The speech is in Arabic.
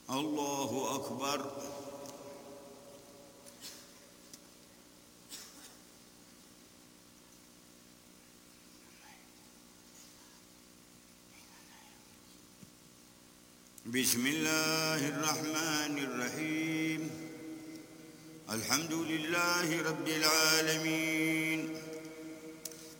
الله أكبر. بسم الله الرحمن الرحيم. الحمد لله رب العالمين